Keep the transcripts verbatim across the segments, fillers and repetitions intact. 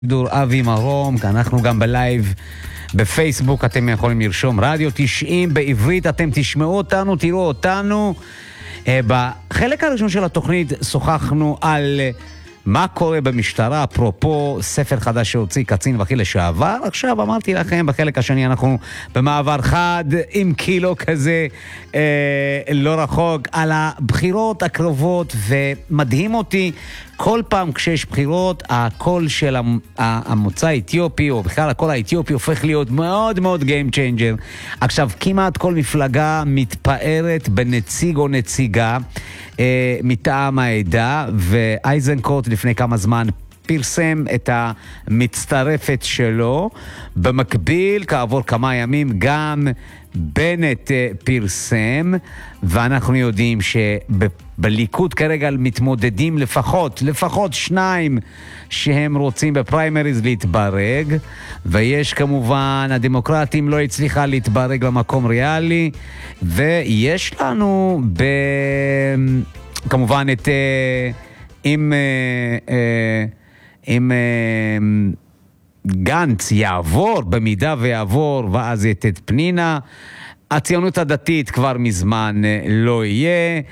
דור אבי מרום, אנחנו גם בלייב בפייסבוק, אתם יכולים לרשום רדיו תשעים בעברית, אתם תשמעו אותנו, תראו אותנו. בחלק הראשון של התוכנית שוחחנו על מה קורה במשטרה, אפרופו ספר חדש שהוציא קצין בכיר לשעבר. עכשיו אמרתי לכם, בחלק השני אנחנו במעבר חד עם קילו כזה אה, לא רחוק על הבחירות הקרובות, ומדהים אותי כל פעם כשיש בחירות הקול של המוצא האתיופי או בכלל הקול האתיופי הופך להיות מאוד מאוד game changer. עכשיו כמעט כל מפלגה מתפארת בנציג או נציגה אה, מטעם העדה, ואייזנקוט לפני כמה זמן פרסם את המצטרפת שלו. במקביל כעבור כמה ימים גם בנט פרסם, ואנחנו יודעים שבליכוד כרגע מתמודדים לפחות, לפחות שניים שהם רוצים בפריימריז להתברג, ויש כמובן, הדמוקרטים לא הצליחה להתברג למקום ריאלי, ויש לנו ב... כמובן את... אם... אם... גנץ יעבור, במידה ויעבור, ואז את פנינה, הציונות הדתית כבר מזמן לא יהיה,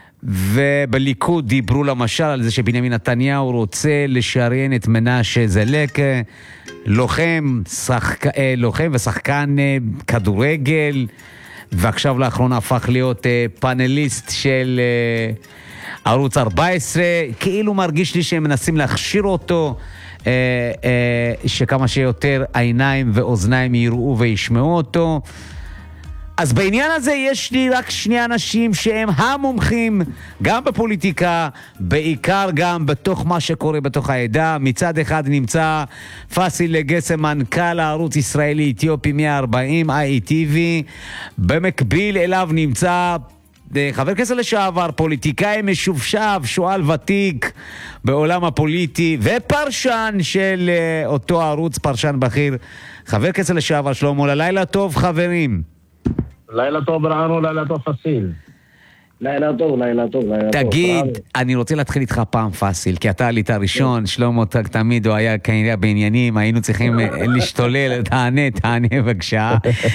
ובליכוד דיברו למשל על זה שבנימין נתניהו רוצה לשריין את מנשה זלקה, לוחם, שחק... לוחם ושחקן כדורגל, ועכשיו לאחרונה הפך להיות פאנליסט של ערוץ ארבע עשרה, כאילו מרגיש לי שהם מנסים להכשיר אותו, אה, אה, שכמה שיותר עיניים ואוזניים יראו וישמעו אותו. אז בעניין הזה יש לי רק שני אנשים שהם המומחים גם בפוליטיקה, בעיקר גם בתוך מה שקורה בתוך העדה. מצד אחד נמצא פאסיל לגסם, מנכ"ל הערוץ ישראלי אתיופי מאה וארבעים איי טי וי, במקביל אליו נמצא חבר כנסת לשעבר, פוליטיקאי משופשף, שואל ותיק בעולם הפוליטי ופרשן של אותו ערוץ, פרשן בכיר, חבר כנסת לשעבר שלמה. לילה טוב חברים. לילה טוב ברענו, לילה טוב פסיל. לילה טוב, לילה טוב, לילה טוב. תגיד, אני רוצה להתחיל איתך פעם פסיל, כי אתה עלית ראשון, שלמה תמיד הוא היה כנראה בעניינים, היינו צריכים להשתולל, תענה, תענה בבקשה.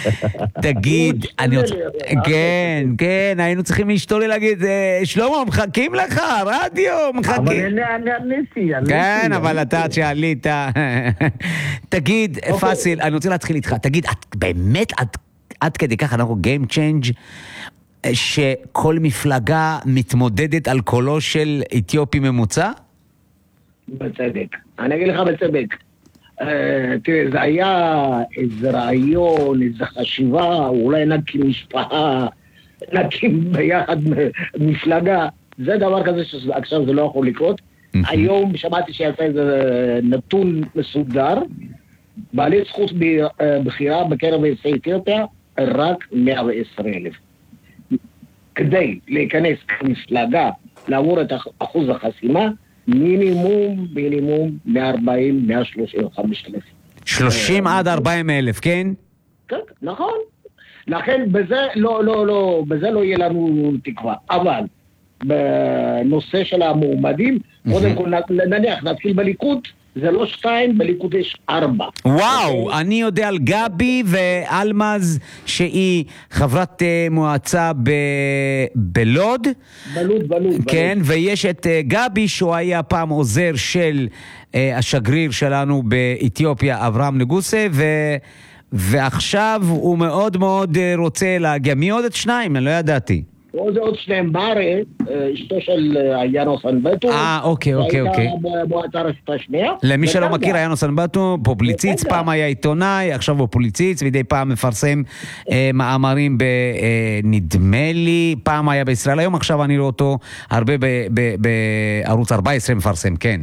תגיד, אני רוצה... כן, כן, היינו צריכים להשתולל, להגיד, שלמה, מחכים לך, רדיו, מחכים. אבל אני עניתי, עניתי. כן, אבל אתה שעלית. תגיד, פסיל, אני רוצה להתחיל איתך, תגיד, באמת, עד כדי כך אנחנו game change, שכל מפלגה מתמודדת על קולו של אתיופי ממוצע? בצדק. אני אגיד לך בצדק. תראה, זה היה איזה רעיון, איזה חשיבה, אולי נקים משפחה, נקים ביחד מפלגה. זה דבר כזה שעכשיו זה לא יכול לקרות. היום שמעתי שיצא איזה נתון מסודר, בעלי זכות בחירה בקרב יוצאי אתיופיה, רק מאה ועשרה אלף. כדי להיכנס כמפלגה, לעבור את אחוז החסימה, מינימום, מינימום, מאה וארבעים, מאה שלושים וחמישה אלף. שלושים עד ארבעים אלף, כן? כן, נכון. לכן בזה לא, לא, לא, בזה לא יהיה לנו תקווה. אבל, בנושא של המועמדים, קודם כל נניח, נתחיל בליכוד, זה לא שתיים, בליכוד יש ארבע. וואו, אני יודע על גבי ואלמז שהיא חברת מועצה בלוד. בלוד, בלוד. כן, ויש את גבי שהוא היה פעם עוזר של השגריר שלנו באתיופיה, אברהם נגוסה, ועכשיו הוא מאוד מאוד רוצה להגיע. מי עוד את שניים? אני לא ידעתי. עוד עוד שניים בארי, אשתו של יאנו סנבטו. אה, אוקיי, אוקיי, אוקיי. במועצה הרשת השנייה. למי שלא מכיר, יאנו סנבטו, פובליציץ, פעם היה עיתונאי, עכשיו הוא פובליציץ, ומדי פעם מפרסם מאמרים בנדמה לי, פעם היה בישראל היום, עכשיו אני רואה אותו הרבה בערוץ ארבע עשרה מפרסם, כן.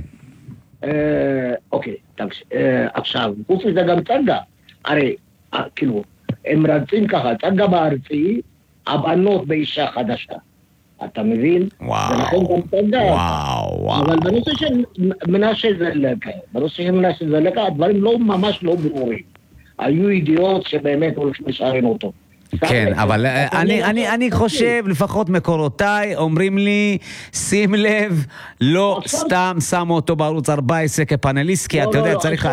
אוקיי, עכשיו, חוץ מזה גם צגה, הרי, כאילו, הם רצים ככה, צגה בארצי, הבנות באישה חדשה. אתה מבין? וואו. ולכן גם תדע. וואו, וואו. אבל בנושא של מנשה זלקה, בנושא של מנשה זלקה, הדברים לא ממש לא ברורים. היו ידיעות שבאמת הולכים לשערן אותו. כן, אבל אני, אני, אני חושב, לפחות מקורותיי, אומרים לי, שים לב, לא סתם שמו אותו בערוץ ארבע עשרה כפאנליסט, כי אתה יודע, צריך